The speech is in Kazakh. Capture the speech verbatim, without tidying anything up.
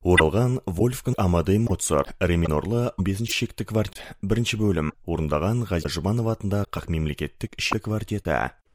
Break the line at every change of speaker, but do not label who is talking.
Оралған Вольфганг Амадей Моцарт, ре минорлы бесінші шекті квартет, бірінші бөлім, орындаған Ғазиза Жұбанова атындағы Қақ мемлекеттік ішкі квартеті.